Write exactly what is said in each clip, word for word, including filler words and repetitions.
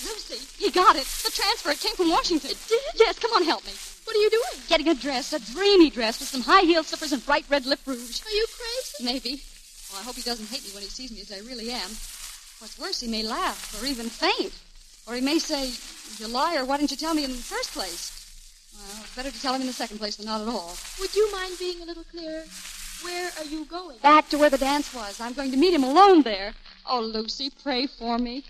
Lucy, he got it. The transfer, it came from Washington. It did? Yes, come on, help me. What are you doing? Getting a dress, a dreamy dress with some high-heel slippers and bright red lip rouge. Are you crazy? Maybe. Well, I hope he doesn't hate me when he sees me as I really am. What's worse, he may laugh or even faint. Or he may say, you liar, why didn't you tell me in the first place? Well, it's better to tell him in the second place than not at all. Would you mind being a little clearer? Where are you going? Back to where the dance was. I'm going to meet him alone there. Oh, Lucy, pray for me.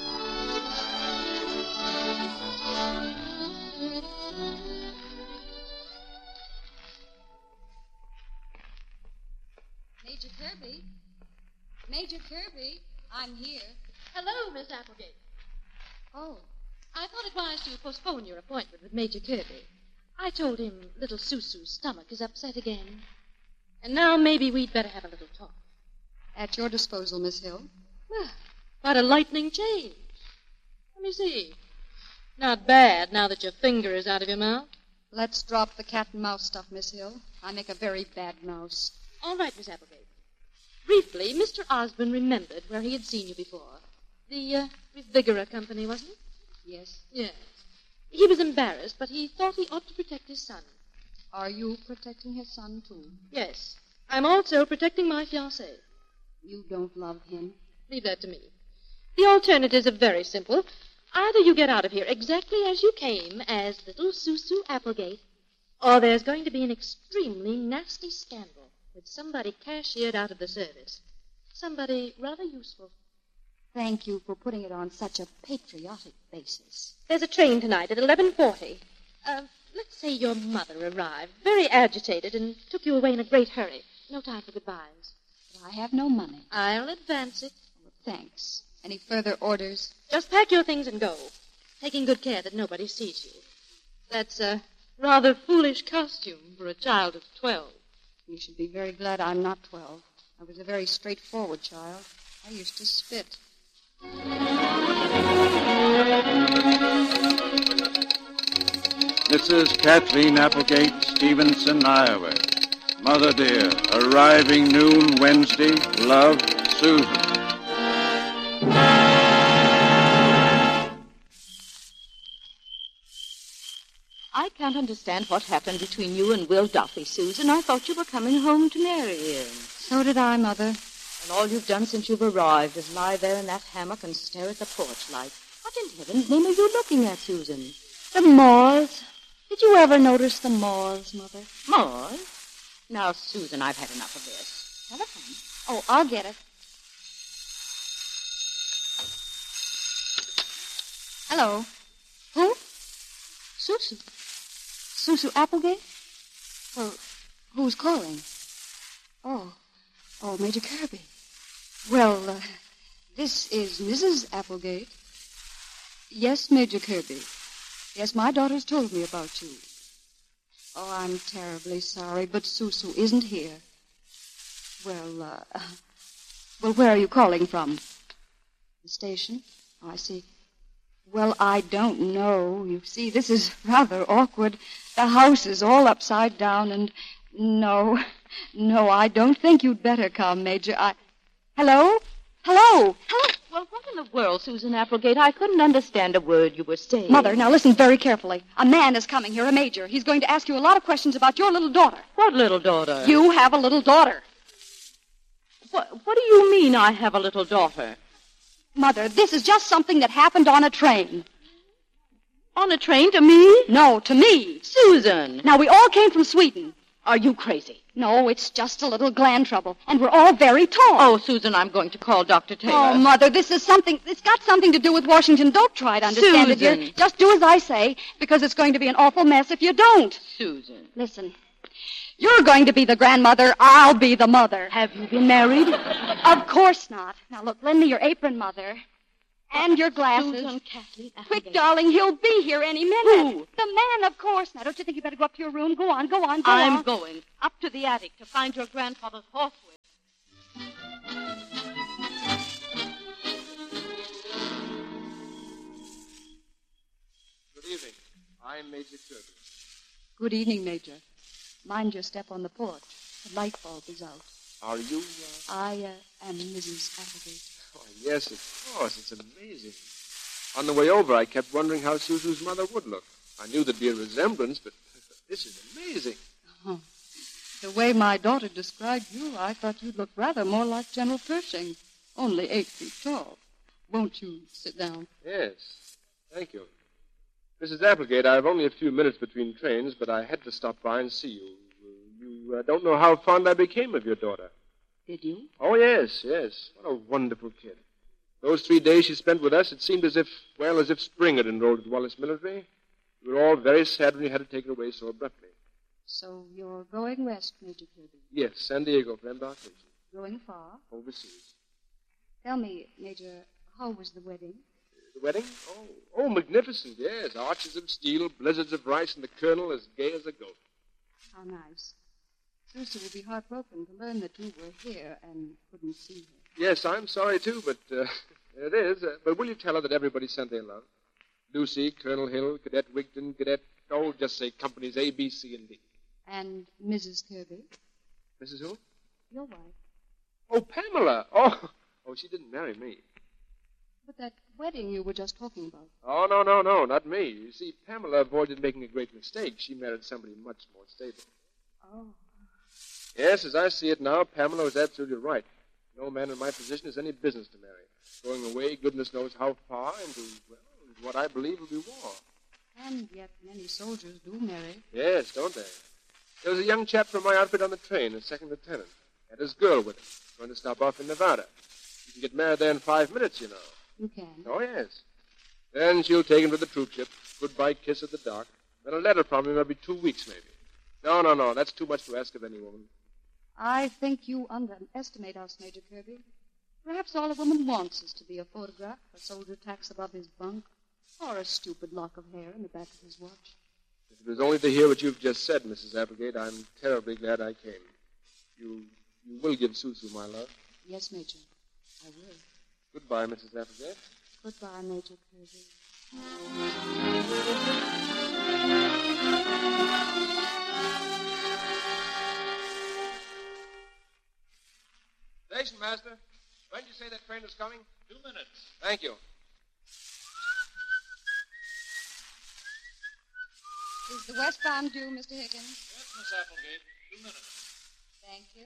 Major Kirby? Major Kirby, I'm here. Hello, Miss Applegate. Oh. I thought it wise to postpone your appointment with Major Kirby. I told him little Susu's stomach is upset again. And now maybe we'd better have a little talk. At your disposal, Miss Hill. Well, what a lightning change. Let me see. Not bad now that your finger is out of your mouth. Let's drop the cat and mouse stuff, Miss Hill. I make a very bad mouse. All right, Miss Applegate. Briefly, Mister Osborne remembered where he had seen you before. The uh, Revigora Company, wasn't it? Yes. Yes. He was embarrassed, but he thought he ought to protect his son. Are you protecting his son, too? Yes. I'm also protecting my fiancé. You don't love him? Leave that to me. The alternatives are very simple. Either you get out of here exactly as you came, as little Susu Applegate, or there's going to be an extremely nasty scandal with somebody cashiered out of the service. Somebody rather useful. Thank you for putting it on such a patriotic basis. There's a train tonight at eleven forty. Uh, let's say your mother arrived, very agitated, and took you away in a great hurry. No time for goodbyes. But I have no money. I'll advance it. Well, thanks. Any further orders? Just pack your things and go, taking good care that nobody sees you. That's a rather foolish costume for a child of twelve. You should be very glad I'm not twelve. I was a very straightforward child. I used to spit. Missus Kathleen Applegate, Stevenson, Iowa. Mother dear, arriving noon Wednesday. Love, Susan. I can't understand what happened between you and Will Duffy, Susan. I thought you were coming home to marry him. So did I, Mother. And all you've done since you've arrived is lie there in that hammock and stare at the porch light. What in heaven's name are you looking at, Susan? The moths. Did you ever notice the moths, Mother? Moths? Now, Susan, I've had enough of this. Telephone? Oh, I'll get it. Hello. Who? Susu. Susu Applegate? Well, who's calling? Oh. Oh, Major Kirby. Well, uh, this is Missus Applegate. Yes, Major Kirby. Yes, my daughter's told me about you. Oh, I'm terribly sorry, but Susu isn't here. Well, uh, well, where are you calling from? The station? Oh, I see. Well, I don't know. You see, this is rather awkward. The house is all upside down, and no, no, I don't think you'd better come, Major. I... Hello? Hello? Hello? Well, what in the world, Susan Applegate? I couldn't understand a word you were saying. Mother, now listen very carefully. A man is coming here, a major. He's going to ask you a lot of questions about your little daughter. What little daughter? You have a little daughter. What, what do you mean I have a little daughter? Mother, this is just something that happened on a train. On a train to me? No, to me. Susan! Now, we all came from Sweden. Are you crazy? No, it's just a little gland trouble, and we're all very tall. Oh, Susan, I'm going to call Doctor Taylor. Oh, Mother, this is something, it's got something to do with Washington. Don't try to understand Susan. it, dear. Just do as I say, because it's going to be an awful mess if you don't. Susan. Listen, you're going to be the grandmother, I'll be the mother. Have you been married? Of course not. Now, look, lend me your apron, Mother. And your glasses. Susan Kathleen Quick, Applegate. darling, he'll be here any minute. Who? The man, of course. Now, don't you think you better go up to your room? Go on, go on, go I'm on. going up to the attic to find your grandfather's horse whip. Good evening. I'm Major Kirby. Good evening, Major. Mind your step on the porch. The light bulb is out. Are you, uh... I uh, am Missus Applegate. Oh, yes, of course. It's amazing. On the way over, I kept wondering how Susu's mother would look. I knew there'd be a resemblance, but this is amazing. Oh, the way my daughter described you, I thought you'd look rather more like General Pershing, only eight feet tall. Won't you sit down? Yes, thank you. Missus Applegate, I have only a few minutes between trains, but I had to stop by and see you. You uh, don't know how fond I became of your daughter. Did you? Oh, yes, yes. What a wonderful kid. Those three days she spent with us, it seemed as if, well, as if spring had enrolled at Wallace Military. We were all very sad when you had to take her away so abruptly. So you're going west, Major Kirby? Yes, San Diego for embarkation. Going far? Overseas. Tell me, Major, how was the wedding? The wedding? Oh, oh, magnificent, yes. Arches of steel, blizzards of rice, and the colonel as gay as a goat. How nice. Susu will be heartbroken to learn that you were here and couldn't see her. Yes, I'm sorry, too, but uh, it is. Uh, but will you tell her that everybody sent their love? Lucy, Colonel Hill, Cadet Wigton, Cadet... Oh, just say companies A, B, C, and D. And Missus Kirby? Missus who? Your wife. Oh, Pamela. Oh, oh, she didn't marry me. But that wedding you were just talking about. Oh, no, no, no, not me. You see, Pamela avoided making a great mistake. She married somebody much more stable. Oh. Yes, as I see it now, Pamela was absolutely right. No man in my position has any business to marry. Going away, goodness knows how far, into, well, into what I believe will be war. And yet many soldiers do marry. Yes, don't they? There was a young chap from my outfit on the train, a second lieutenant. Had his girl with him, going to stop off in Nevada. You can get married there in five minutes, you know. You can? Oh, yes. Then she'll take him to the troop ship, goodbye kiss at the dock, then a letter from him every two weeks, maybe. No, no, no, that's too much to ask of any woman. I think you underestimate us, Major Kirby. Perhaps all a woman wants is to be a photograph a soldier tacks above his bunk, or a stupid lock of hair in the back of his watch. If it was only to hear what you've just said, Missus Applegate, I'm terribly glad I came. You you will give Susu my love? Yes, Major, I will. Goodbye, Missus Applegate. Goodbye, Major Kirby. Station master, when did you say that train was coming? Two minutes. Thank you. Is the westbound due, Mister Higgins? Yes, Miss Applegate. Two minutes. Thank you.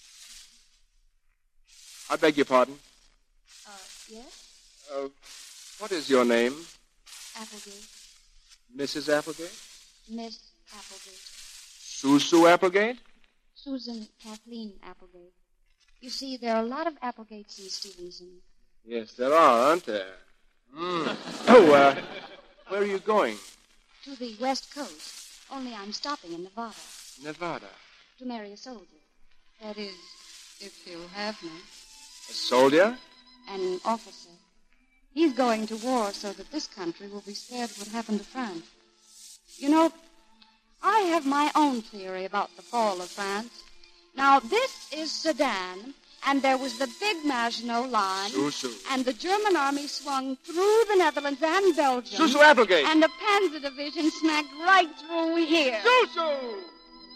I beg your pardon. Uh, yes? Uh, what is your name? Applegate. Missus Applegate? Miss Applegate. Susu Applegate? Susan Kathleen Applegate. You see, there are a lot of Applegates in Stevenson. Yes, there are, aren't there? Mm. Oh, uh, where are you going? To the West Coast. Only I'm stopping in Nevada. Nevada. To marry a soldier. That is, if he'll have me. A soldier? An officer. He's going to war so that this country will be spared what happened to France. You know, I have my own theory about the fall of France. Now, this is Sedan, and there was the big Maginot Line. Susu. And the German army swung through the Netherlands and Belgium. Susu Applegate. And the Panzer Division smacked right through here. Susu!